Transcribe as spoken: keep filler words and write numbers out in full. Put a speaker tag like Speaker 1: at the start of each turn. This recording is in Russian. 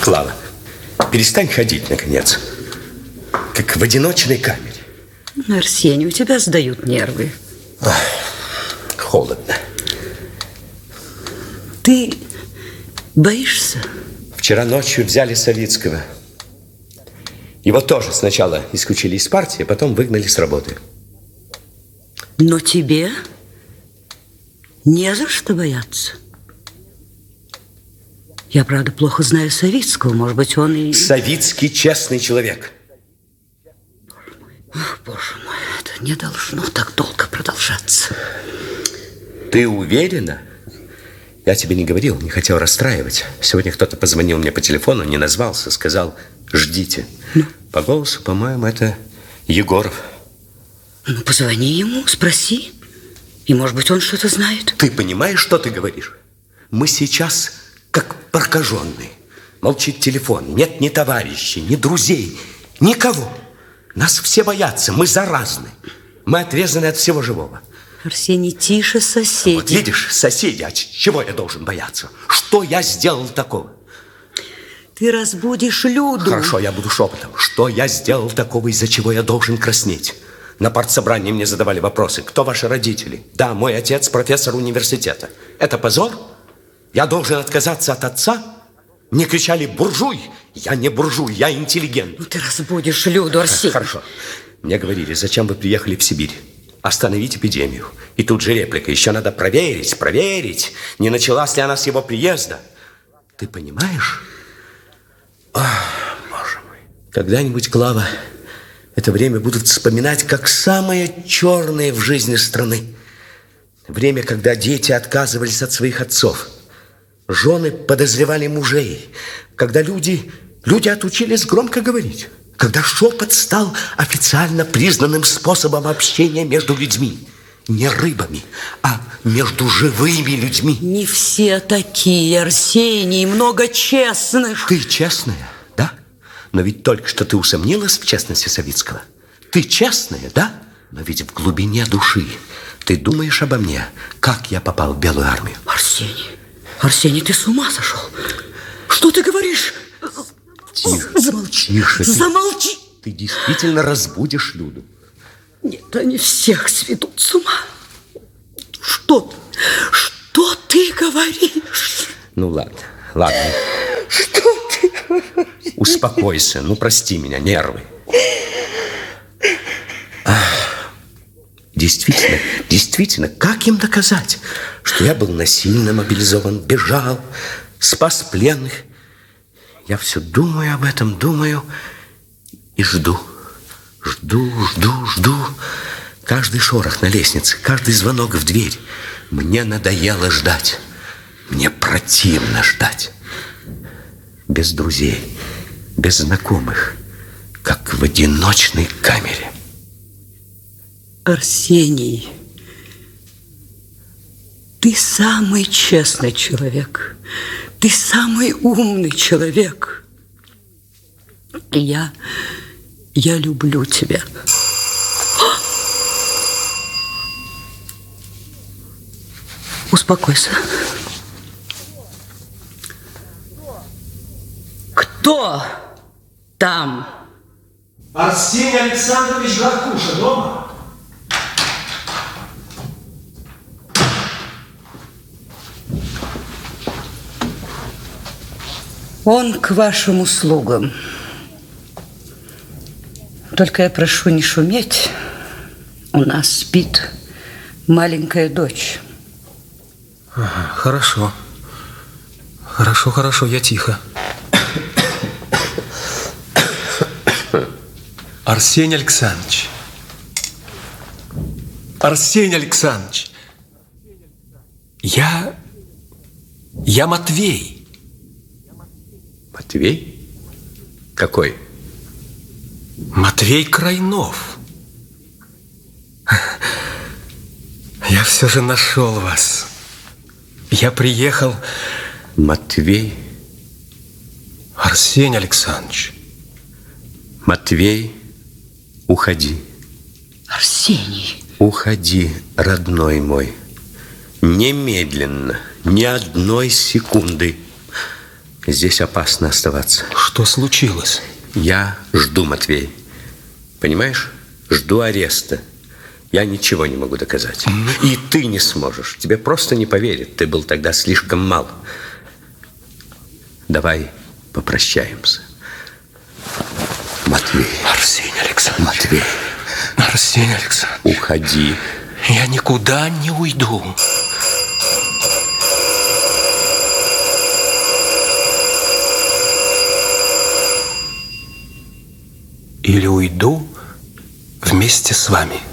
Speaker 1: Клава, перестань ходить, наконец, как в одиночной камере.
Speaker 2: Арсений, у тебя сдают нервы.
Speaker 1: Ах, холодно.
Speaker 2: Ты боишься?
Speaker 1: Вчера ночью взяли Савицкого. Его тоже сначала исключили из партии, а потом выгнали с работы.
Speaker 2: Но тебе не за что бояться. Я, правда, плохо знаю Савицкого. Может быть, он и...
Speaker 1: Савицкий честный человек.
Speaker 2: Ах, боже мой, это не должно так долго продолжаться.
Speaker 1: Ты уверена? Я тебе не говорил, не хотел расстраивать. Сегодня кто-то позвонил мне по телефону, не назвался, сказал, ждите.
Speaker 2: Ну?
Speaker 1: По голосу, по-моему, это Егоров.
Speaker 2: Ну, позвони ему, спроси. И, может быть, он что-то знает.
Speaker 1: Ты понимаешь, что ты говоришь? Мы сейчас как прокаженные. Молчит телефон, нет ни товарищей, ни друзей, никого. Нас все боятся, мы заразны. Мы отрезаны от всего живого.
Speaker 2: Арсений, тише, соседи.
Speaker 1: Вот видишь, соседи, а чего я должен бояться? Что я сделал такого?
Speaker 2: Ты разбудишь Люду.
Speaker 1: Хорошо, я буду шепотом. Что я сделал такого, из-за чего я должен краснеть? На партсобрании мне задавали вопросы. Кто ваши родители? Да, мой отец профессор университета. Это позор? Я должен отказаться от отца? Мне кричали буржуй. Я не буржуй, я интеллигент.
Speaker 2: Ну, ты разбудишь Люду, Арсений.
Speaker 1: Хорошо. Мне говорили, зачем вы приехали в Сибирь? Остановить эпидемию. И тут же реплика. Еще надо проверить, проверить, не началась ли она с его приезда. Ты понимаешь? Ах, боже мой. Когда-нибудь, Клава, это время будут вспоминать как самое черное в жизни страны. Время, когда дети отказывались от своих отцов. Жены подозревали мужей. Когда люди, люди отучились громко говорить. Когда шепот стал официально признанным способом общения между людьми. Не рыбами, а между живыми людьми.
Speaker 2: Не все такие, Арсений, много честных.
Speaker 1: Ты честная, да? Но ведь только что ты усомнилась в честности Савицкого. Ты честная, да? Но ведь в глубине души ты думаешь обо мне, как я попал в Белую армию.
Speaker 2: Арсений, Арсений, ты с ума сошел? Что ты говоришь?
Speaker 1: Тихо,
Speaker 2: замолчи.
Speaker 1: Тише, ты,
Speaker 2: замолчи.
Speaker 1: Ты действительно разбудишь Люду.
Speaker 2: Нет, они всех сведут с ума. Что? Что ты говоришь?
Speaker 1: Ну, ладно, ладно.
Speaker 2: Что ты говоришь?
Speaker 1: Успокойся, ну, прости меня, нервы. Ах, действительно, действительно, как им доказать, что я был насильно мобилизован, бежал, спас пленных? Я все думаю об этом, думаю и жду. Жду, жду, жду. Каждый шорох на лестнице, каждый звонок в дверь. Мне надоело ждать. Мне противно ждать. Без друзей, без знакомых, как в одиночной камере.
Speaker 2: Арсений, ты самый честный человек. Ты самый умный человек. И я, я люблю тебя. Успокойся. Кто там?
Speaker 3: Арсений Александрович Гаркуша дома?
Speaker 2: Он к вашим услугам. Только я прошу не шуметь. У нас спит маленькая дочь.
Speaker 3: Ага, хорошо. Хорошо, хорошо, я тихо. Арсений Александрович. Арсений Александрович. Я... Я Матвей.
Speaker 1: Матвей? Какой?
Speaker 3: Матвей Крайнов. Я все же нашел вас. Я приехал...
Speaker 1: Матвей?
Speaker 3: Арсений Александрович.
Speaker 1: Матвей, уходи.
Speaker 2: Арсений.
Speaker 1: Уходи, родной мой. Немедленно, ни одной секунды. Здесь опасно оставаться.
Speaker 3: Что случилось?
Speaker 1: Я жду, Матвей. Понимаешь? Жду ареста. Я ничего не могу доказать. И ты не сможешь. Тебе просто не поверят. Ты был тогда слишком мал. Давай попрощаемся. Матвей.
Speaker 3: Арсений Александрович.
Speaker 1: Матвей.
Speaker 3: Арсений Александрович.
Speaker 1: Уходи.
Speaker 3: Я никуда не уйду. Или уйду вместе с вами.